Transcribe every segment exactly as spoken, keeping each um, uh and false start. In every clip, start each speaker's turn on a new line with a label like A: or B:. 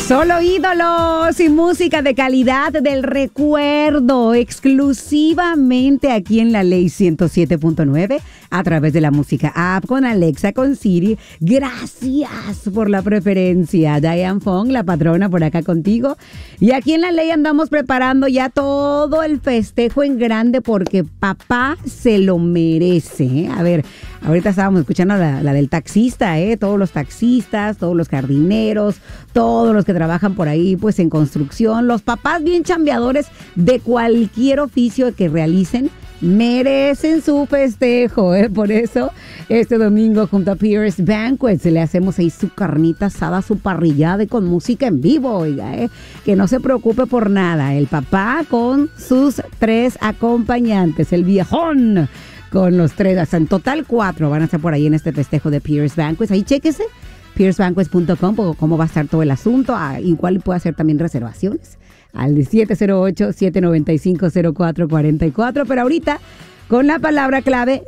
A: Solo ídolos y música de calidad del recuerdo, exclusivamente aquí en La Ley ciento siete punto nueve, a través de la música app, con Alexa, con Siri. Gracias por la preferencia. Diane Fong, la patrona, por acá contigo. Y aquí en La Ley andamos preparando ya todo el festejo en grande porque papá se lo merece, ¿eh? A ver, ahorita estábamos escuchando la, la del taxista, ¿eh? Todos los taxistas, todos los jardineros, todos los que trabajan por ahí pues en construcción, los papás bien chambeadores de cualquier oficio que realicen, merecen su festejo, ¿eh? Por eso este domingo junto a Pierce Banquets le hacemos ahí su carnita asada, su parrillada y con música en vivo, oiga, ¿eh? Que no se preocupe por nada, el papá con sus tres acompañantes, el viejón con los tres, hasta en total cuatro van a estar por ahí en este festejo de Pierce Banquets. Ahí chéquese pierce banquets punto com, cómo va a estar todo el asunto, ah, igual puede hacer también reservaciones al siete cero ocho, siete nueve cinco, cero cuatro cuatro cuatro, pero ahorita con la palabra clave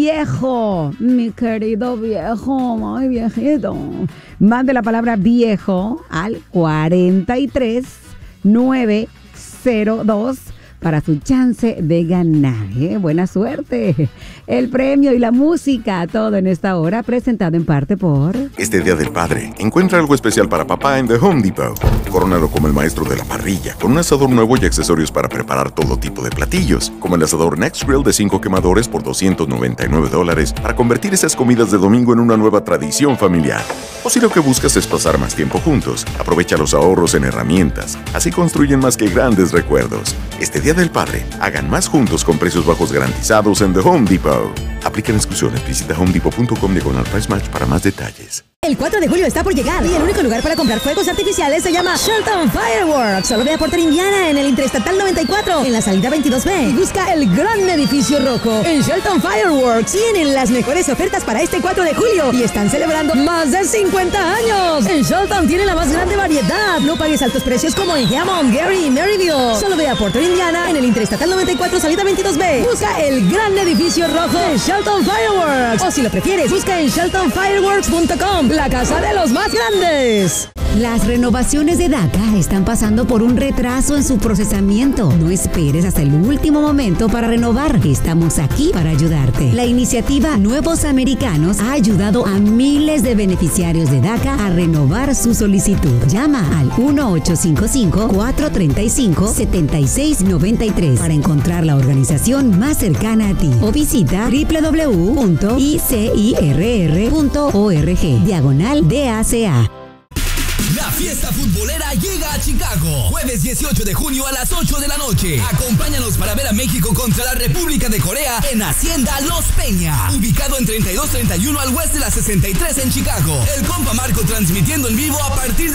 A: viejo, mi querido viejo, muy viejito. Mande la palabra viejo al cuarenta y tres nueve cero dos para su chance de ganar, ¿eh? Buena suerte. El premio y la música, todo en esta hora, presentado en parte por...
B: Este Día del Padre, encuentra algo especial para papá en The Home Depot. Corónalo como el maestro de la parrilla, con un asador nuevo y accesorios para preparar todo tipo de platillos, como el asador Next Grill de cinco quemadores por doscientos noventa y nueve dólares, para convertir esas comidas de domingo en una nueva tradición familiar. O si lo que buscas es pasar más tiempo juntos, aprovecha los ahorros en herramientas. Así construyen más que grandes recuerdos. Este Día del Padre, hagan más juntos con precios bajos garantizados en The Home Depot. Aplican exclusiones. Visita home depot punto com diagonal price match para más detalles.
C: El cuatro de julio está por llegar y el único lugar para comprar fuegos artificiales se llama Shelton Fireworks. Solo ve a Porter, Indiana, en el Interestatal noventa y cuatro, en la salida veintidós B. Y busca el gran edificio rojo. En Shelton Fireworks tienen las mejores ofertas para este cuatro de julio y están celebrando más de cincuenta años. En Shelton tiene la más grande variedad. No pagues altos precios como en Hammond, Gary y Maryville. Solo ve a Porter, Indiana, en el Interestatal noventa y cuatro, salida veintidós B. Busca el gran edificio rojo de Shelton Fireworks. O si lo prefieres, busca en shelton fireworks punto com, la casa de los más grandes.
D: Las renovaciones de DACA están pasando por un retraso en su procesamiento. No esperes hasta el último momento para renovar. Estamos aquí para ayudarte. La iniciativa Nuevos Americanos ha ayudado a miles de beneficiarios de DACA a renovar su solicitud. Llama al uno ocho cinco cinco, cuatro tres cinco, siete seis nueve tres para encontrar la organización más cercana a ti o visita doble u doble u doble u punto i c i r r punto org diagonal D A C A.
E: La fiesta futbolera llega a Chicago. Jueves dieciocho de junio a las ocho de la noche. Acompáñanos para ver a México contra la República de Corea en Hacienda Los Peña. Ubicado en treinta y dos treinta y uno al oeste de la sesenta y tres en Chicago. El compa Marco transmitiendo en vivo a partir de